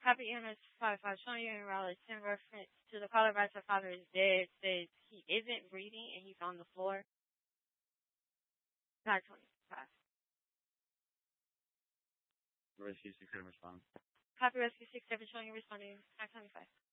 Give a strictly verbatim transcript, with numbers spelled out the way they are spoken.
Copy E M S five five showing you in Raleigh in reference to the caller advice her father is dead says he isn't breathing and he's on the floor. nine twenty-five. Rescue six seven respond. Copy Rescue six seven showing you responding nine twenty-five.